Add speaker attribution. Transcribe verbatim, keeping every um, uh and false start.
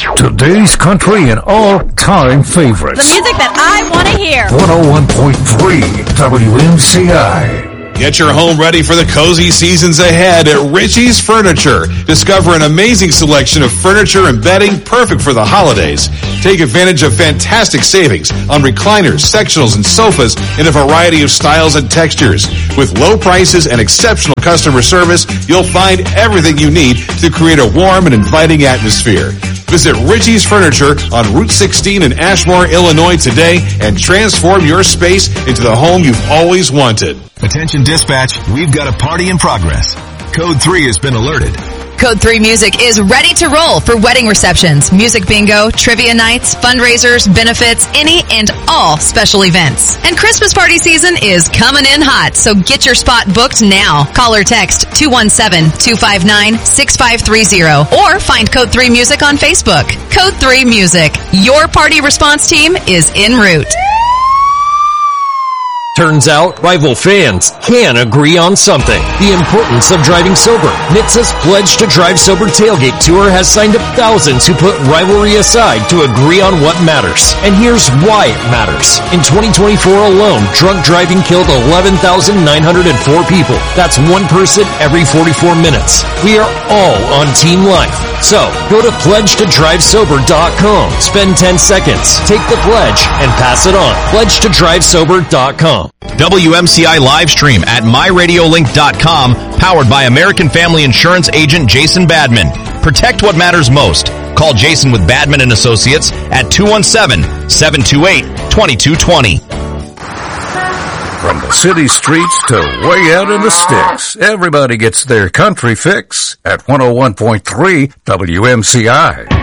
Speaker 1: Today's country and all-time favorites.
Speaker 2: The music that I want to hear.
Speaker 1: one oh one point three W M C I.
Speaker 3: Get your home ready for the cozy seasons ahead at Richie's Furniture. Discover an amazing selection of furniture and bedding perfect for the holidays. Take advantage of fantastic savings on recliners, sectionals, and sofas in a variety of styles and textures. With low prices and exceptional customer service, you'll find everything you need to create a warm and inviting atmosphere. Visit Richie's Furniture on Route sixteen in Ashmore, Illinois today and transform your space into the home you've always wanted.
Speaker 4: Attention dispatch, we've got a party in progress. Code three has been alerted.
Speaker 5: Code three Music is ready to roll for wedding receptions, music bingo, trivia nights, fundraisers, benefits, any and all special events. And Christmas party season is coming in hot, so get your spot booked now. Call or text two one seven, two five nine, six five three zero or find Code three Music on Facebook. Code three Music, your party response team is en route.
Speaker 6: Turns out, rival fans can agree on something. The importance of driving sober. N H T S A's Pledge to Drive Sober Tailgate Tour has signed up thousands who put rivalry aside to agree on what matters. And here's why it matters. In twenty twenty-four alone, drunk driving killed eleven thousand nine hundred four people. That's one person every forty-four minutes. We are all on Team Life. So, go to pledge to drive sober dot com. Spend ten seconds, take the pledge, and pass it on. pledge to drive sober dot com.
Speaker 7: W M C I live stream at my radio link dot com, powered by American Family Insurance agent Jason Badman. Protect what matters most. Call Jason with Badman and Associates at two one seven, seven two eight, two two two zero.
Speaker 1: From the city streets to way out in the sticks, everybody gets their country fix at one oh one point three W M C I.